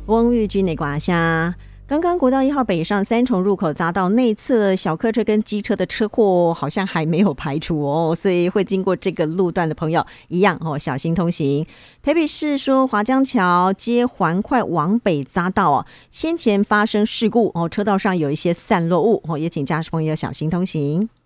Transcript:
翁玉君的瓜虾。刚刚国道1号北上三重入口匝道内侧小客车跟机车的车祸好像还没有排除哦，所以会经过这个路段的朋友一样哦，小心通行。台北市说华江桥接环快往北匝道哦，先前发生事故哦，车道上有一些散落物哦，也请驾驶朋友小心通行。